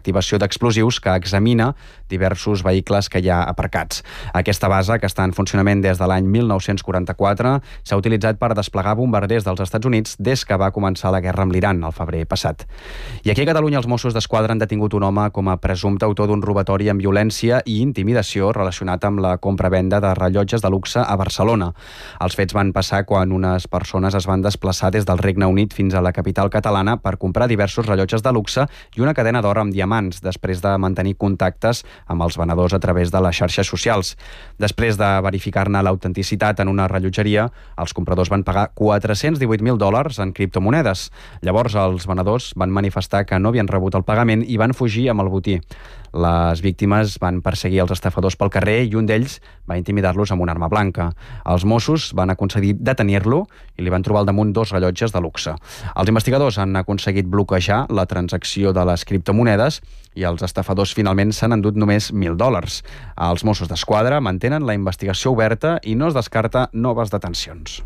desactivació d'explosius que examina diversos vehicles que hi ha aparcats. Aquesta base, que està en funcionament des de l'any 1944, s'ha utilitzat per desplegar bombarders dels Estats Units des que va començar la guerra amb l'Iran, el febrer passat. I aquí a Catalunya els Mossos d'Esquadra han detingut un home com a presumpte autor d'un robatori amb violència i intimidació relacionat amb la compra-venda de rellotges de luxe a Barcelona. Els fets van passar quan unes persones es van desplaçar des del Regne Unit fins a la capital catalana per comprar diversos rellotges de luxe i una cadena d'or amb diamants, després de mantenir contactes amb els venedors a través de les xarxes socials. Després de verificar-ne l'autenticitat en una rellotgeria, els compradors van pagar $418.000 en criptomonedes. Llavors, els venedors van manifestar que no havien rebut el pagament i van fugir amb el botí. Les víctimes van perseguir els estafadors pel carrer i un d'ells va intimidar-los amb una arma blanca. Els Mossos van aconseguir detenir-lo i li van trobar al damunt 2 rellotges de luxe. Els investigadors han aconseguit bloquejar la transacció de les criptomonedes i els estafadors finalment s'han endut només $1.000. Els Mossos d'Esquadra mantenen la investigació oberta i no es descarta noves detencions.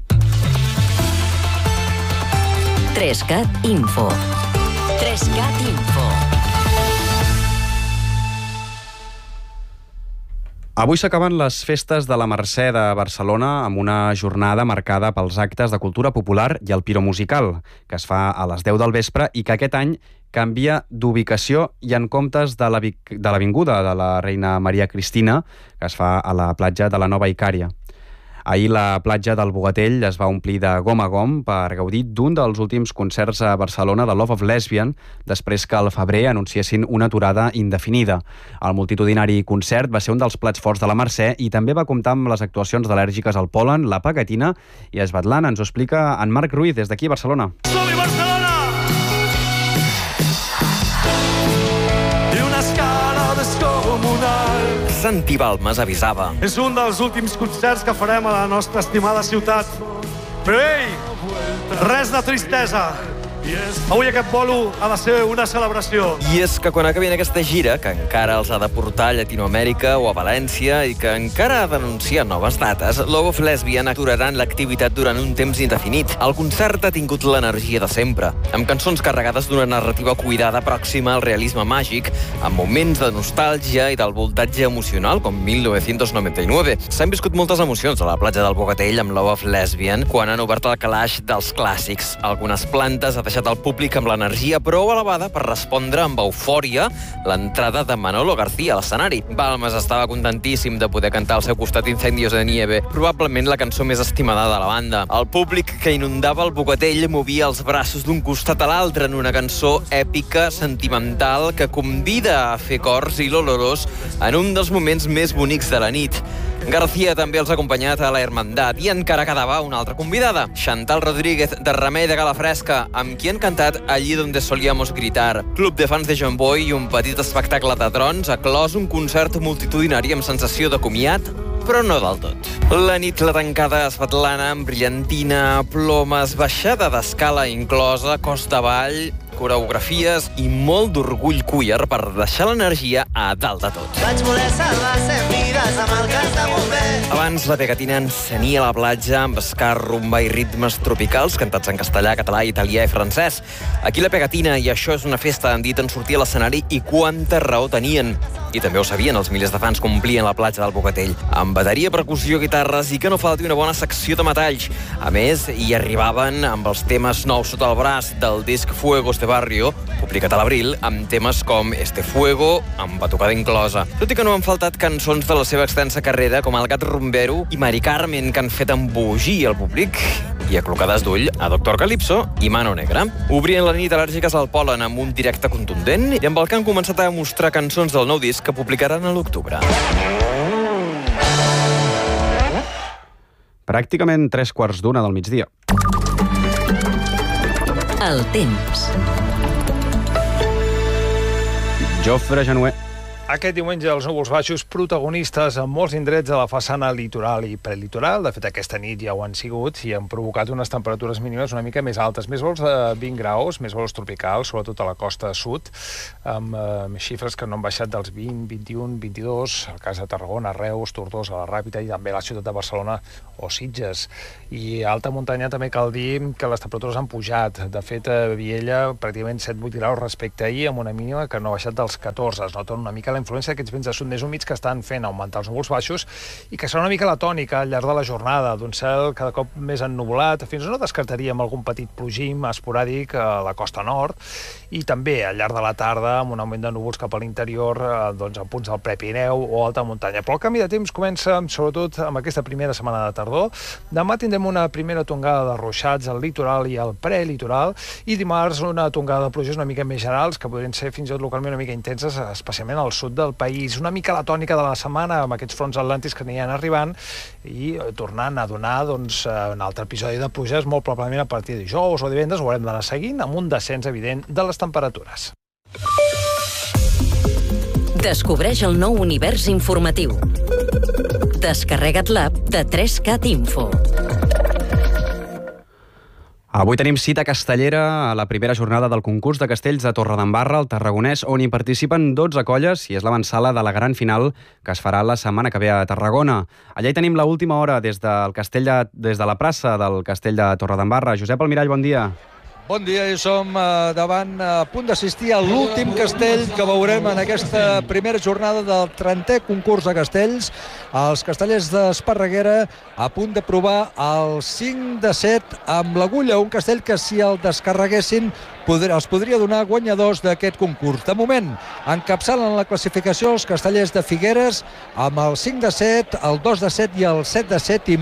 3CAT Info. 3CAT Info. Avui s'acaben les festes de la Mercè de Barcelona amb una jornada marcada pels actes de cultura popular i el piromusical, que es fa a les 10 del vespre i que aquest any canvia d'ubicació i en comptes de l'Avinguda de la Reina Maria Cristina, que es fa a la platja de la Nova Icària. Ahir la platja del Bogatell es va omplir de gom a gom per gaudir d'un dels últims concerts a Barcelona de Love of Lesbian, després que al febrer anunciessin una aturada indefinida. El multitudinari concert va ser un dels plats forts de la Mercè i també va comptar amb les actuacions d'al·lèrgiques al pol·len, la pegatina i esbatlana. Ens ho explica en Marc Ruiz des d'aquí a Barcelona. Som-hi, Barcelona! I una escala descomunal. Santi Balmes avisava. És un dels últims concerts que farem a la nostra estimada ciutat. Però ei, res de tristesa. Avui aquest bolo ha de ser una celebració. I és que quan acabi aquesta gira, que encara els ha de portar a Llatinoamèrica o a València i que encara ha d'anunciar noves dates, Love of Lesbian aturaran l'activitat durant un temps indefinit. El concert ha tingut l'energia de sempre, amb cançons carregades d'una narrativa cuidada pròxima al realisme màgic, amb moments de nostàlgia i del voltatge emocional, com 1999. S'han viscut moltes emocions a la platja del Bogatell amb Love of Lesbian quan han obert el calaix dels clàssics. Algunes plantes ha deixat el públic amb l'energia prou elevada per respondre amb eufòria l'entrada de Manolo García a l'escenari. Balmes estava contentíssim de poder cantar al seu costat Incendios de Nieve, probablement la cançó més estimada de la banda. El públic que inundava el Bogatell movia els braços d'un costat a l'altre en una cançó èpica, sentimental, que convida a fer cors i l'olorós en un dels moments més bonics de la nit. García també els ha acompanyat a la Hermandat i encara quedava una altra convidada, Chantal Rodríguez, de Remei de Calafresca, amb qui han cantat Allí donde solíamos gritar. Club de fans de John Boy i un petit espectacle de trons ha clos un concert multitudinari amb sensació de comiat, però no del tot. La nit la tancada esbatlana amb brillantina, plomes, baixada d'escala inclosa, costa avall, coreografies i molt d'orgull queer per deixar l'energia a dalt de tot. Vaig voler salvar 100 vides amb el cas de bomber. Abans la pegatina encenia la platja amb ska, rumba i ritmes tropicals cantats en castellà, català, italià i francès. Aquí la pegatina i això és una festa han dit en sortir a l'escenari i quanta raó tenien. I també ho sabien els milers de fans que omplien la platja del Bogatell. Amb bateria, percussió, guitarres i que no falti una bona secció de metalls. A més, hi arribaven amb els temes nous sota el braç del disc Fuego este Barrio, publicat a l'abril, amb temes com Este Fuego, amb batucada inclosa. Tot i que no han faltat cançons de la seva extensa carrera, com El gat rumbero i Mari Carmen, que han fet embogir el públic, i aclocades d'ull a Doctor Calypso i Mano Negra. Obrien la nit al·lèrgiques al pol·len amb un directe contundent i amb el que han començat a mostrar cançons del nou disc que publicaran a l'octubre. Pràcticament 3:15 del migdia. El temps. Jofre Januer. Aquest diumenge els núvols baixos protagonistes en molts indrets de la façana litoral i prelitoral. De fet, aquesta nit ja ho han sigut i han provocat unes temperatures mínimes una mica més altes, més vols de 20 graus, més vols tropicals, sobretot a la costa sud, amb xifres que no han baixat dels 20, 21, 22, el cas de Tarragona, Reus, Tortosa, la Ràpita i també la ciutat de Barcelona o Sitges. I a alta muntanya també cal dir que les temperatures han pujat. De fet, a Viella pràcticament 7-8 graus respecte a ahir, amb una mínima que no ha baixat dels 14. Es nota una mica la influència d'aquests vents de sud més humits que estan fent augmentar els núvols baixos i que serà una mica la tònica al llarg de la jornada, d'un cel cada cop més ennuvolat. Fins no descartaríem algun petit plogim esporàdic a la costa nord i també al llarg de la tarda amb un augment de núvols cap a l'interior, doncs a punts del Prepirineu o alta muntanya. Però el canvi de temps comença sobretot amb aquesta primera setmana de tardor. Demà tindrem una primera tongada de ruixats al litoral i al prelitoral i dimarts una tongada de pluges una mica més generals que podrien ser fins i tot localment una mica intenses, especialment al sud del país. Una mica la tònica de la setmana amb aquests fronts atlàntics que aniran arribant i tornant a donar doncs, un altre episodi de pluges molt probablement a partir de dijous o divendres. Ho haurem d'anar seguint amb un descens evident de les temperatures. Descobreix el nou univers informatiu. Descarrega't l'app de 3CAT Info. Avui tenim cita castellera a la primera jornada del concurs de castells de Torredembarra, al Tarragonès, on hi participen 12 colles i és l'avançala de la gran final que es farà la setmana que ve a Tarragona. Allà hi tenim l'última hora des de la plaça del Castell de Torredembarra. Josep Almirall, bon dia. Bon dia, i som davant, a punt d'assistir a l'últim castell que veurem en aquesta primera jornada del 30è concurs de castells. Els castellers d'Esparreguera a punt de provar el 5 de 7 amb l'agulla, un castell que si el descarreguessin els podria donar guanyadors d'aquest concurs. De moment, encapçalen la classificació els castellers de Figueres amb el 5 de 7, el 2 de 7 i el 7 de 7 i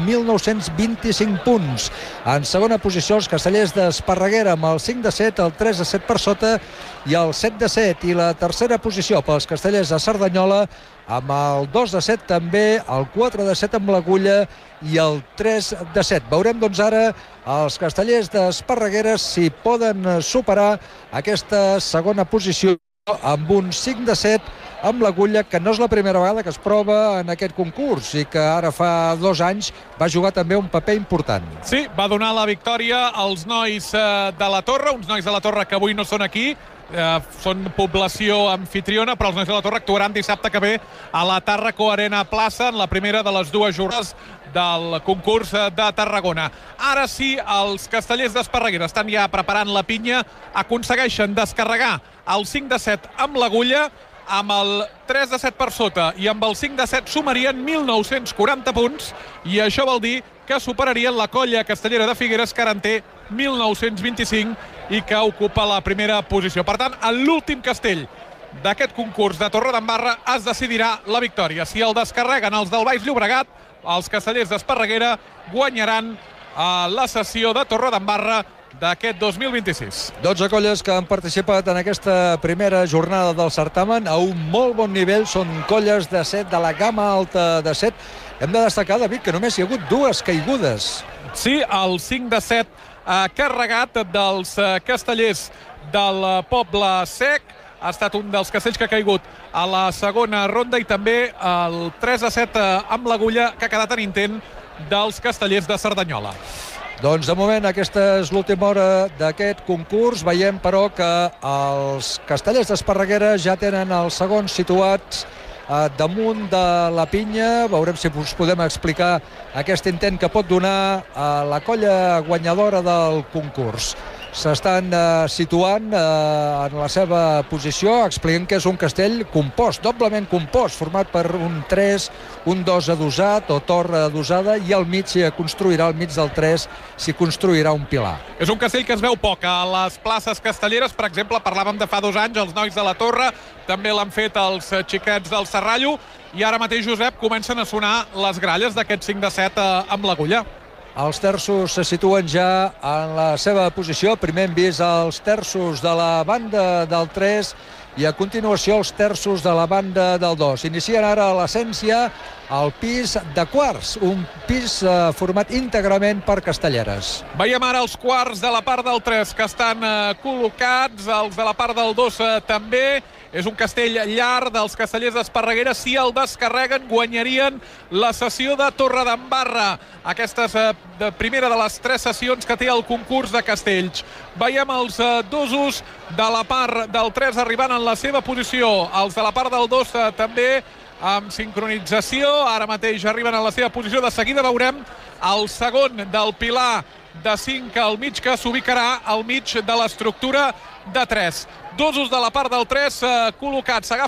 1.925 punts. En segona posició, els castellers d'Esparreguera amb el 5 de 7, el 3 de 7 per sota i el 7 de 7. I la tercera posició pels castellers de Cerdanyola amb el 2 de 7 també, el 4 de 7 amb l'agulla i el 3 de 7. Veurem doncs ara els castellers d'Esparreguera si poden superar aquesta segona posició amb un 5 de 7 amb l'agulla, que no és la primera vegada que es prova en aquest concurs i que ara fa 2 anys va jugar també un paper important. Sí, va donar la victòria als nois de la Torre, uns nois de la Torre que avui no són aquí, són població anfitriona, però els nois de la Torre actuaran dissabte que ve a la Tàrraco Arena Plaça en la primera de les 2 jornades del concurs de Tarragona. Ara sí, els castellers d'Esparreguera estan ja preparant la pinya, aconsegueixen descarregar el 5 de 7 amb l'agulla, amb el 3 de 7 per sota i amb el 5 de 7 sumarien 1.940 punts i això vol dir que superarien la colla castellera de Figueres, que ara en té 1.925 i que ocupa la primera posició. Per tant, en l'últim castell d'aquest concurs de Torredembarra es decidirà la victòria. Si el descarreguen els del Baix Llobregat, els castellers d'Esparreguera guanyaran la sessió de Torredembarra d'aquest 2026. 12 colles que han participat en aquesta primera jornada del certamen a un molt bon nivell. Són colles de 7, de la gamma alta de 7. Hem de destacar, David, que només hi ha hagut 2 caigudes. Sí, el 5 de 7 carregat dels castellers del Poble Sec. Ha estat un dels castells que ha caigut a la segona ronda i també el 3 de 7 amb l'agulla que ha quedat en intent dels castellers de Cerdanyola. Doncs de moment aquesta és l'última hora d'aquest concurs. Veiem però que els castellers d'Esparreguera ja tenen els segons situats damunt de la pinya. Veurem si us podem explicar aquest intent que pot donar la colla guanyadora del concurs. S'estan situant en la seva posició, expliquen que és un castell compost, doblement compost, format per un 3, un 2 adossat o torre adossada, i al mig s'hi construirà, al mig del 3 s'hi construirà un pilar. És un castell que es veu poc a les places castelleres. Per exemple, parlàvem de fa 2 anys, els nois de la Torre, també l'han fet els xiquets del Serrallo, i ara mateix, Josep, comencen a sonar les gralles d'aquest 5 de 7 amb l'agulla. Els terços se situen ja en la seva posició. Primer hem vist els terços de la banda del 3 i a continuació els terços de la banda del 2. Inicien ara l'essència al pis de quarts, un pis format íntegrament per castelleres. Veiem ara els quarts de la part del 3 que estan col·locats, els de la part del 2 també. És un castell llarg dels castellers d'Esparreguera. Si el descarreguen, guanyarien la sessió de Torredembarra. Aquesta és la primera de les 3 sessions que té el concurs de castells. Veiem els dosos de la part del 3 arribant en la seva posició. Els de la part del 2 també amb sincronització. Ara mateix arriben a la seva posició. De seguida veurem el segon del pilar de 5 al mig, que s'ubicarà al mig de l'estructura de 3. Dosos de la part del 3 col·locats.